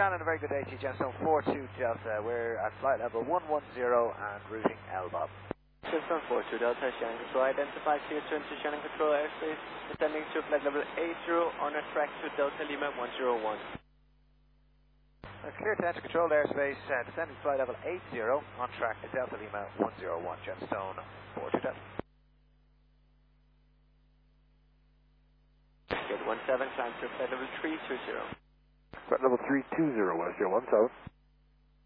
Shannon, a very good day to you, Gemstone 42 Delta. We're at flight level 110 and routing LBOB. Gemstone 42 Delta, Shannon Control, identified here to enter Shannon Control airspace, descending to flight level 80 on a track to Delta Lima 101. Clear to enter controlled airspace, descending flight level 80 on track to Delta Lima 101, Gemstone 42 Delta. Get 17, climb to flight level 320. Flight level 320, West 017.